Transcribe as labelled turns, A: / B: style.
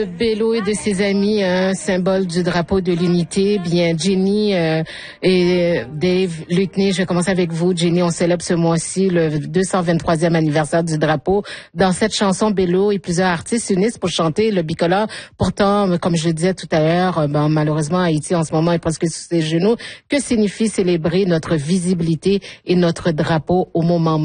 A: Bello et de ses amis, un symbole du drapeau de l'unité. Bien, Jenny et Dave Luckney, je vais commencer avec vous. Jenny, on célèbre ce mois-ci le 223e anniversaire du drapeau. Dans cette chanson, Bello et plusieurs artistes s'unissent pour chanter le bicolore. Pourtant, comme je le disais tout à l'heure, malheureusement, Haïti en ce moment est presque sous ses genoux. Que signifie célébrer notre visibilité et notre drapeau au moment